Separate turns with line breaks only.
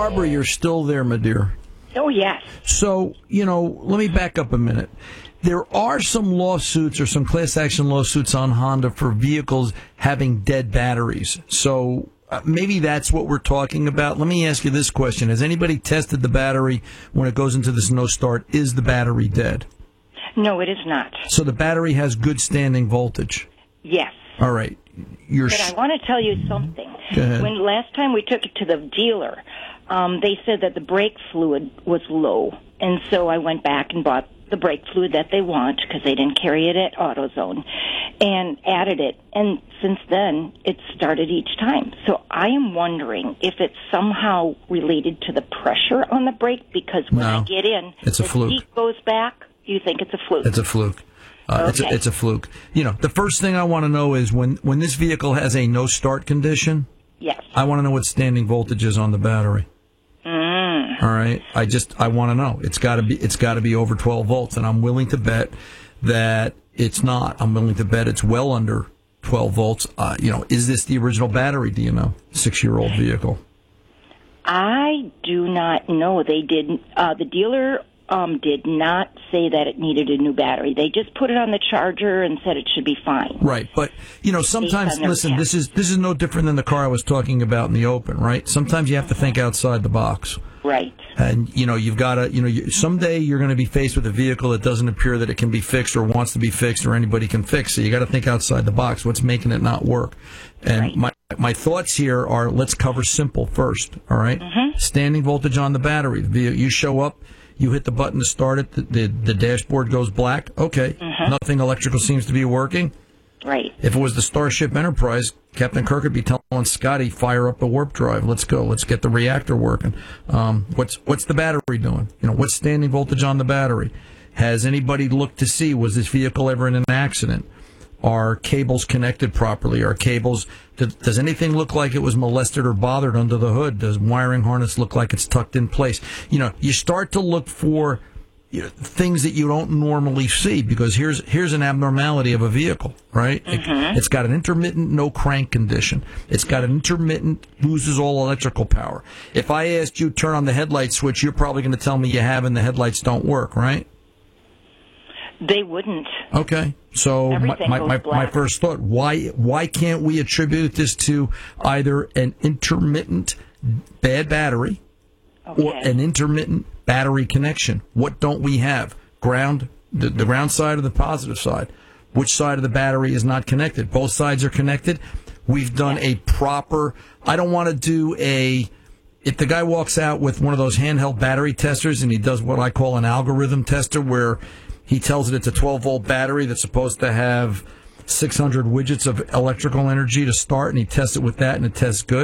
Barbara, you're still there, my dear.
Oh, yes.
So, let me back up a minute. There are some lawsuits or some class action lawsuits on Honda for vehicles having dead batteries. So maybe that's what we're talking about. Let me ask you this question. Has anybody tested the battery when it goes into this no start? Is the battery dead?
No, it is not.
So the battery has good standing voltage?
Yes.
All right.
But I want to tell you something.
Go ahead.
When last time we took it to the dealer, they said that the brake fluid was low. And so I went back and bought the brake fluid that they want because they didn't carry it at AutoZone and added it. And since then, it started each time. So I am wondering if it's somehow related to the pressure on the brake because when I get in,
it's a
the
fluke.
seat goes back. You think it's a fluke?
It's a fluke.
Okay.
It's a fluke. The first thing I want to know is when this vehicle has a no start condition.
Yes.
I want to know what standing voltage is on the battery. All right. I want to know. It's got to be over 12 volts, and I'm willing to bet that it's not. I'm willing to bet it's well under 12 volts. Is this the original battery? Do you know? 6-year-old vehicle.
I do not know. They didn't. The dealer did not say that it needed a new battery. They just put it on the charger and said it should be fine.
Right, but sometimes listen. This is no different than the car I was talking about in the open. Right. Sometimes you have to think outside the box.
Right.
And you've got to. Someday you're going to be faced with a vehicle that doesn't appear that it can be fixed or wants to be fixed or anybody can fix. So you got to think outside the box. What's making it not work? And
right.
my thoughts here are: let's cover simple first. All right.
Mm-hmm.
Standing voltage on the battery. You show up. You hit the button to start it. The dashboard goes black. Okay.
Mm-hmm.
Nothing electrical seems to be working.
Right.
If it was the Starship Enterprise, Captain Kirk would be telling Scotty, fire up the warp drive. Let's go. Let's get the reactor working. What's the battery doing? What's standing voltage on the battery? Has anybody looked to see, was this vehicle ever in an accident? Are cables connected properly? Does anything look like it was molested or bothered under the hood? Does wiring harness look like it's tucked in place? You start to look for things that you don't normally see because here's an abnormality of a vehicle, right?
Mm-hmm.
It's got an intermittent no crank condition. It's got an intermittent loses all electrical power. If I asked you to turn on the headlight switch, you're probably going to tell me you have and the headlights don't work, right?
They wouldn't.
Okay. So my first thought, why can't we attribute this to either an intermittent bad battery or an intermittent battery connection? What don't we have? The ground side or the positive side? Which side of the battery is not connected? Both sides are connected. We've done a proper, I don't want to do if the guy walks out with one of those handheld battery testers and he does what I call an algorithm tester where he tells it it's a 12-volt battery that's supposed to have 600 widgets of electrical energy to start, and he tests it with that, and it tests good.